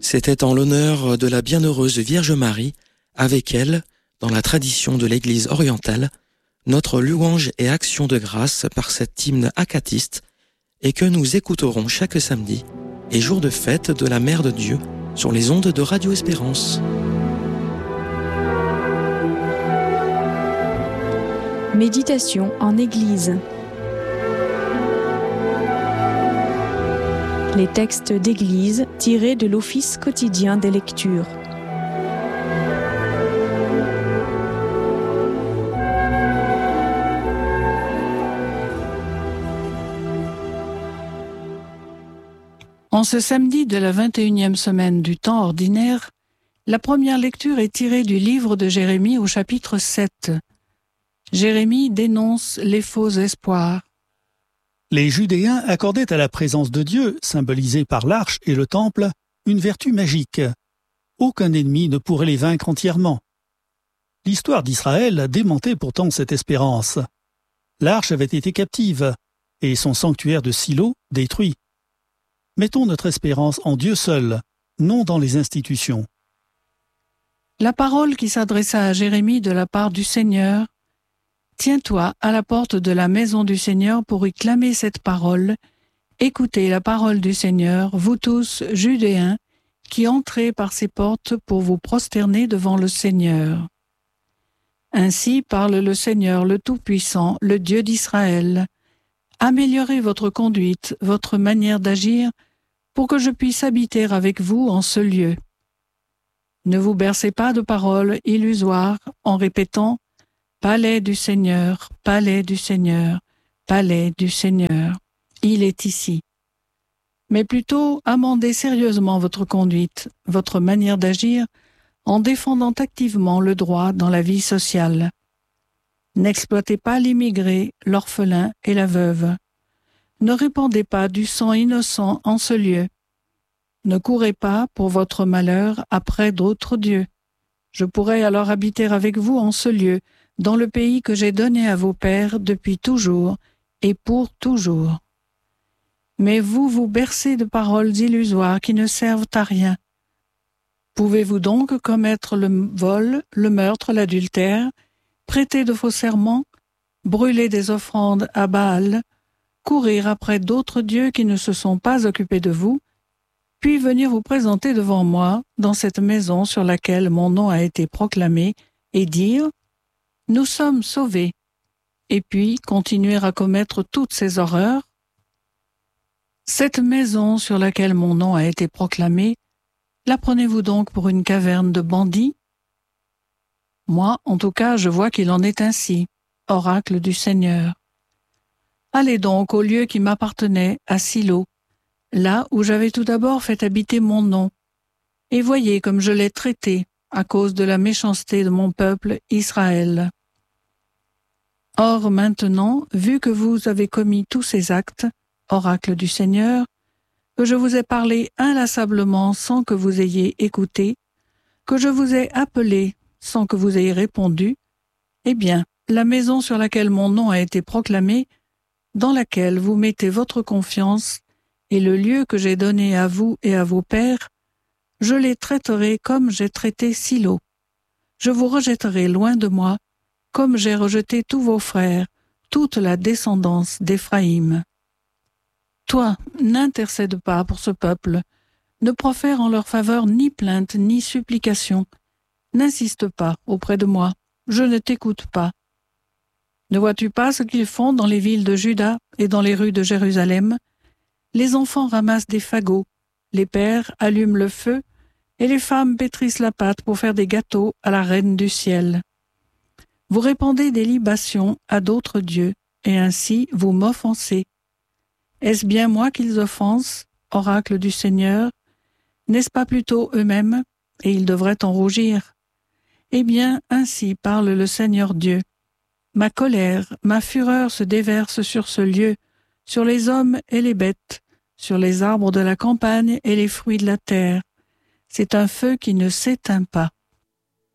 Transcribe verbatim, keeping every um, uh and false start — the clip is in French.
C'était en l'honneur de la bienheureuse Vierge Marie, avec elle, dans la tradition de l'Église orientale, notre louange et action de grâce par cet hymne acatiste et que nous écouterons chaque samedi et jour de fête de la Mère de Dieu sur les ondes de Radio Espérance. Méditation en Église. Les textes d'Église tirés de l'Office quotidien des lectures. En ce samedi de la vingt et unième semaine du temps ordinaire, la première lecture est tirée du livre de Jérémie au chapitre sept. Jérémie dénonce les faux espoirs. Les Judéens accordaient à la présence de Dieu, symbolisée par l'arche et le temple, une vertu magique. Aucun ennemi ne pourrait les vaincre entièrement. L'histoire d'Israël démentait pourtant cette espérance. L'arche avait été captive et son sanctuaire de Silo détruit. Mettons notre espérance en Dieu seul, non dans les institutions. La parole qui s'adressa à Jérémie de la part du Seigneur: « Tiens-toi à la porte de la maison du Seigneur pour y clamer cette parole. Écoutez la parole du Seigneur, vous tous, Judéens, qui entrez par ces portes pour vous prosterner devant le Seigneur. Ainsi parle le Seigneur, le Tout-Puissant, le Dieu d'Israël. Améliorez votre conduite, votre manière d'agir, pour que je puisse habiter avec vous en ce lieu. Ne vous bercez pas de paroles illusoires en répétant « Palais du Seigneur, palais du Seigneur, palais du Seigneur, il est ici. » Mais plutôt amendez sérieusement votre conduite, votre manière d'agir, en défendant activement le droit dans la vie sociale. N'exploitez pas l'immigré, l'orphelin et la veuve. Ne répandez pas du sang innocent en ce lieu. Ne courez pas, pour votre malheur, après d'autres dieux. Je pourrais alors habiter avec vous en ce lieu, dans le pays que j'ai donné à vos pères depuis toujours et pour toujours. Mais vous vous bercez de paroles illusoires qui ne servent à rien. Pouvez-vous donc commettre le vol, le meurtre, l'adultère, prêter de faux serments, brûler des offrandes à Baal, courir après d'autres dieux qui ne se sont pas occupés de vous, puis venir vous présenter devant moi, dans cette maison sur laquelle mon nom a été proclamé, et dire « Nous sommes sauvés », et puis continuer à commettre toutes ces horreurs? Cette maison sur laquelle mon nom a été proclamé, la prenez-vous donc pour une caverne de bandits? Moi, en tout cas, je vois qu'il en est ainsi, oracle du Seigneur. Allez donc au lieu qui m'appartenait, à Silo, là où j'avais tout d'abord fait habiter mon nom, et voyez comme je l'ai traité à cause de la méchanceté de mon peuple Israël. Or maintenant, vu que vous avez commis tous ces actes, oracle du Seigneur, que je vous ai parlé inlassablement sans que vous ayez écouté, que je vous ai appelé sans que vous ayez répondu, eh bien, la maison sur laquelle mon nom a été proclamé, dans laquelle vous mettez votre confiance, et le lieu que j'ai donné à vous et à vos pères, je les traiterai comme j'ai traité Silo. Je vous rejetterai loin de moi, comme j'ai rejeté tous vos frères, toute la descendance d'Éphraïm. Toi, n'intercède pas pour ce peuple, ne profère en leur faveur ni plainte ni supplication, n'insiste pas auprès de moi, je ne t'écoute pas. Ne vois-tu pas ce qu'ils font dans les villes de Juda et dans les rues de Jérusalem? Les enfants ramassent des fagots, les pères allument le feu, et les femmes pétrissent la pâte pour faire des gâteaux à la reine du ciel. Vous répandez des libations à d'autres dieux, et ainsi vous m'offensez. Est-ce bien moi qu'ils offensent, oracle du Seigneur? N'est-ce pas plutôt eux-mêmes, et ils devraient en rougir? Eh bien, ainsi parle le Seigneur Dieu. Ma colère, ma fureur se déverse sur ce lieu, sur les hommes et les bêtes, sur les arbres de la campagne et les fruits de la terre. C'est un feu qui ne s'éteint pas.